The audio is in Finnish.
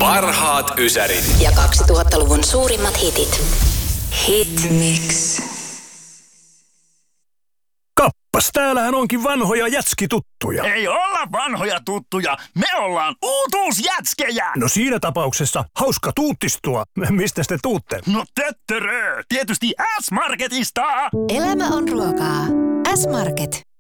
Parhaat ysärit. Ja 2000-luvun suurimmat hitit. Hitmix. Kappas, täällähän onkin vanhoja jätskituttuja. Ei olla vanhoja tuttuja, me ollaan uutuusjätskejä! No siinä tapauksessa hauska tuuttistua. Mistä te tuutte? No töttörö, tietysti S-Marketista! Elämä on ruokaa. S-Market.